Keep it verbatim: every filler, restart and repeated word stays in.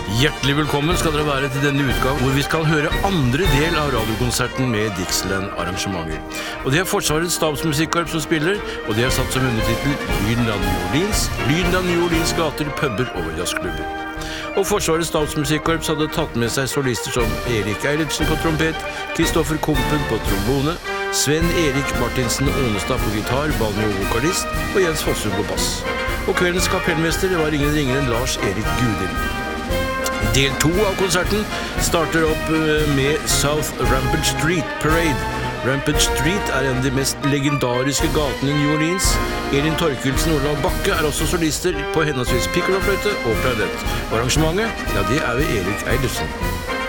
Hjertelig velkommen skal dere være til denne utgaven, hvor vi skal høre andre del av radiokonserten med Dixieland-arrangementer. Og det er Forsvarets stabsmusikkorps som spiller, og det er satt som undertitel Lyden av New Orleans, Lyden av New Orleans gater, puber og jazzklubber. Og Forsvarets stabsmusikkorps hadde tatt med seg solister som Erik Eilertsen på trompet, Kristoffer Kompen på trombone, Sven Erik Martinsen Ånestad på gitar, banjo-vokalist og Jens Fossum på bass. Og kveldens kapellmester var ingen ringere enn Lars Erik Gudin. Del to av konserten starter opp med South Rampart Street Parade. Rampart Street er en av de mest legendariske gatene i New Orleans. Elin Torkelsen og Olav Bakke er også solister på henholdsvis pikkolofløyte og klarinett. Og arrangementet, ja, det er ved Erik Eilertsen.